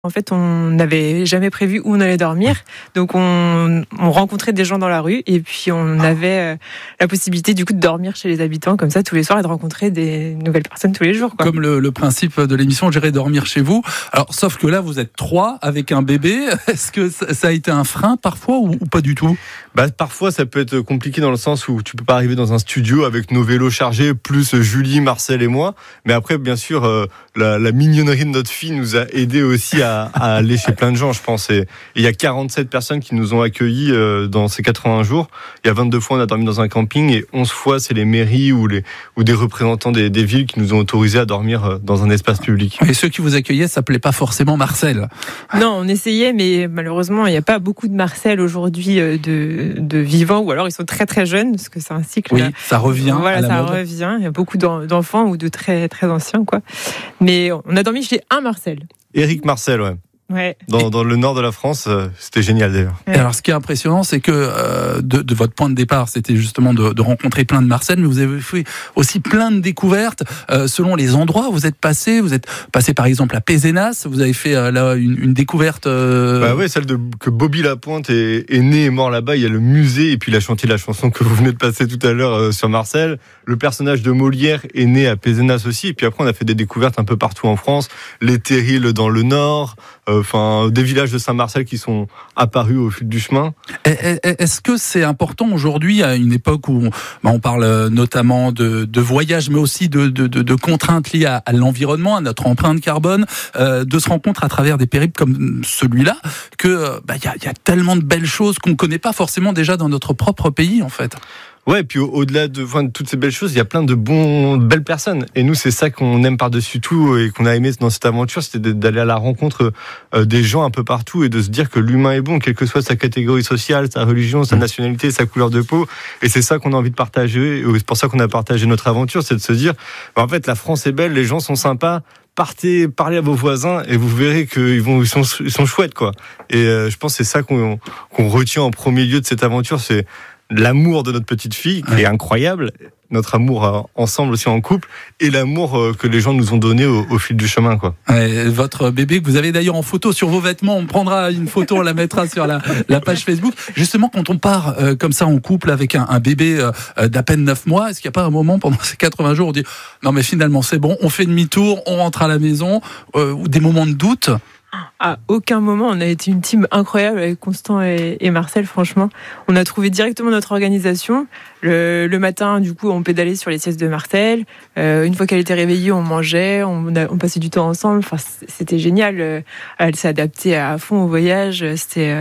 En fait, on n'avait jamais prévu où on allait dormir, donc on rencontrait des gens dans la rue et puis on avait la possibilité du coup de dormir chez les habitants comme ça tous les soirs et de rencontrer des nouvelles personnes tous les jours, quoi. Comme le principe de l'émission J'irai dormir chez vous. Alors, sauf que là, vous êtes 3 avec un bébé. Est-ce que ça a été un frein parfois ou pas du tout ? Parfois, ça peut être compliqué dans le sens où tu peux pas arriver dans un studio avec nos vélos chargés, plus Julie, Marcel et moi. Mais après, bien sûr, la mignonnerie de notre fille nous a aidé aussi à aller chez plein de gens, je pense. Et il y a 47 personnes qui nous ont accueillis dans ces 80 jours. Il y a 22 fois, on a dormi dans un camping et 11 fois, c'est les mairies ou des représentants des villes qui nous ont autorisés à dormir dans un espace public. Et ceux qui vous accueillaient, ça s'appelait pas forcément Marcel. Non, on essayait, mais malheureusement, il n'y a pas beaucoup de Marcel aujourd'hui de vivants, ou alors ils sont très très jeunes, parce que c'est un cycle. Oui, ça revient. Voilà, à la ça mode. revient. Il y a beaucoup d'enfants ou de très très anciens, quoi. Mais on a dormi chez un Marcel. Éric Marcel, ouais. Ouais. Dans le nord de la France, c'était génial d'ailleurs. Et alors, ce qui est impressionnant, c'est que de votre point de départ, c'était justement de rencontrer plein de Marcel, mais vous avez fait aussi plein de découvertes selon les endroits où vous êtes passé. Vous êtes passé par exemple à Pézenas, vous avez fait là une découverte. Ouais, celle que Bobby Lapointe est né et mort là-bas. Il y a le musée et puis il a chanté la chanson que vous venez de passer tout à l'heure sur Marcel. Le personnage de Molière est né à Pézenas aussi. Et puis après, on a fait des découvertes un peu partout en France. Les terrils dans le nord. Des villages de Saint-Marcel qui sont apparus au fil du chemin. Est-ce que c'est important aujourd'hui, à une époque où on parle notamment de voyage, mais aussi de contraintes liées à l'environnement, à notre empreinte carbone, de se rendre compte à travers des périples comme celui-là, que y a tellement de belles choses qu'on ne connaît pas forcément déjà dans notre propre pays, en fait. Ouais, et puis au-delà de toutes ces belles choses, il y a plein de belles personnes. Et nous, c'est ça qu'on aime par-dessus tout et qu'on a aimé dans cette aventure, c'était d'aller à la rencontre des gens un peu partout et de se dire que l'humain est bon, quelle que soit sa catégorie sociale, sa religion, sa nationalité, sa couleur de peau. Et c'est ça qu'on a envie de partager. Et c'est pour ça qu'on a partagé notre aventure, c'est de se dire, en fait, la France est belle, les gens sont sympas. Partez, parlez à vos voisins et vous verrez qu'ils sont chouettes, quoi. Et je pense que c'est ça qu'on retient en premier lieu de cette aventure, c'est l'amour de notre petite fille, qui est incroyable, notre amour ensemble aussi en couple, et l'amour que les gens nous ont donné au fil du chemin, quoi. Votre bébé que vous avez d'ailleurs en photo sur vos vêtements, on prendra une photo, on la mettra sur la page Facebook. Justement, quand on part comme ça en couple avec un bébé d'à peine 9 mois, est-ce qu'il n'y a pas un moment pendant ces 80 jours où on dit non mais finalement c'est bon, on fait demi-tour, on rentre à la maison, ou des moments de doute? À aucun moment, on a été une team incroyable avec Constant et Marcel, franchement. On a trouvé directement notre organisation. Le matin, du coup, on pédalait sur les siestes de Marcel. Une fois qu'elle était réveillée, on mangeait, on passait du temps ensemble. Enfin, c'était génial. Elle s'est adaptée à fond au voyage. C'était...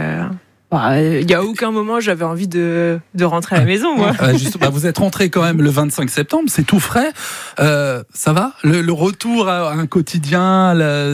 il n'y a aucun moment j'avais envie de rentrer à la maison, moi. Vous êtes rentré quand même le 25 septembre, c'est tout frais. Ça va ? Le retour à un quotidien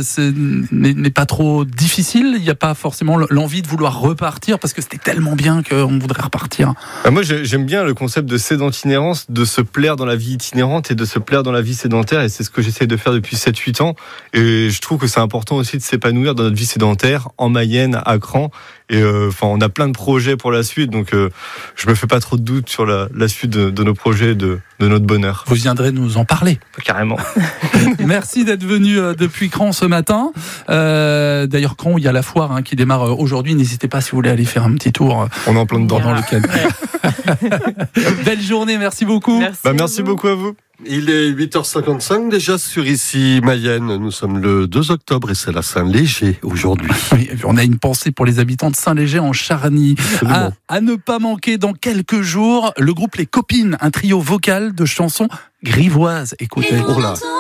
n'est pas trop difficile ? Il n'y a pas forcément l'envie de vouloir repartir parce que c'était tellement bien qu'on voudrait repartir. Moi, j'aime bien le concept de sédentinérance, de se plaire dans la vie itinérante et de se plaire dans la vie sédentaire. Et c'est ce que j'essaie de faire depuis 7-8 ans. Et je trouve que c'est important aussi de s'épanouir dans notre vie sédentaire, en Mayenne, à Cran. Et on a plein de projets pour la suite, donc je me fais pas trop de doutes sur la suite de nos projets, de notre bonheur. Vous viendrez nous en parler. Carrément. Merci d'être venu depuis Cran ce matin. D'ailleurs, Cran, il y a la foire qui démarre aujourd'hui. N'hésitez pas si vous voulez aller faire un petit tour. On est en plein dedans. Dans le cadre. Belle journée, merci beaucoup. Merci beaucoup à vous. Il est 8h55 déjà sur Ici Mayenne. Nous sommes le 2 octobre et c'est la Saint-Léger aujourd'hui. Oui, on a une pensée pour les habitants de Saint-Léger en Charny. À ne pas manquer dans quelques jours, le groupe Les Copines, un trio vocal de chansons grivoises. Écoutez.